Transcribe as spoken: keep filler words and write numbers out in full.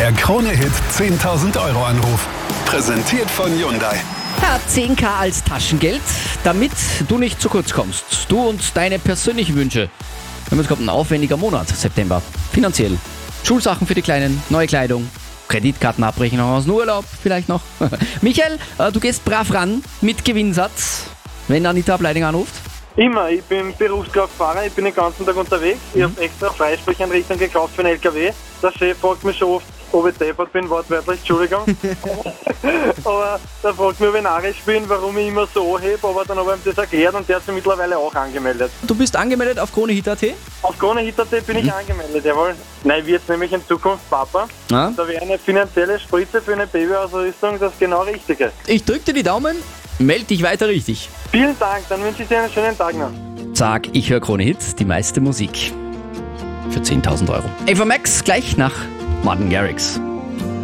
Der Krone-Hit zehntausend Euro Anruf. Präsentiert von Hyundai. Ja, zehn K als Taschengeld, damit du nicht zu kurz kommst. Du und deine persönlichen Wünsche. Es kommt ein aufwendiger Monat, September. Finanziell. Schulsachen für die Kleinen, neue Kleidung, Kreditkartenabrechnung aus dem Urlaub vielleicht noch. Michael, du gehst brav ran mit Gewinnsatz, wenn Anita Bleidinger anruft. Immer, ich bin Berufskraftfahrer, ich bin den ganzen Tag unterwegs. Ich habe extra Freisprechanrichtung gekauft für einen L K W. Der Chef fragt mich schon oft, ob ich deppert bin, wortwörtlich, Entschuldigung. Aber der fragt mich, ob ich narrisch bin, warum ich immer so anhebe, aber dann habe ich ihm das erklärt und der hat sich mittlerweile auch angemeldet. Du bist angemeldet auf KroneHit Punkt A T? Auf KroneHit Punkt A T bin ich angemeldet, jawohl. Nein, ich werde nämlich in Zukunft Papa. Ah. Da wäre eine finanzielle Spritze für eine Babyausrüstung das genau Richtige. Ich drücke dir die Daumen, meld dich weiter richtig. Vielen Dank, dann wünsche ich dir einen schönen Tag noch. Sag, ich höre KroneHit, die meiste Musik. Für zehntausend Euro. Ava Max, gleich nach Martin Garrix.